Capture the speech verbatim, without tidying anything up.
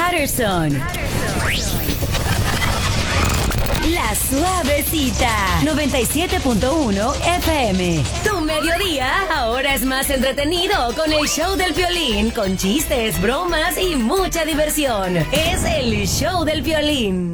Patterson. La Suavecita, noventa y siete punto uno F M. Tu mediodía ahora es más entretenido con el show del Piolín, con chistes, bromas y mucha diversión. Es el show del Piolín.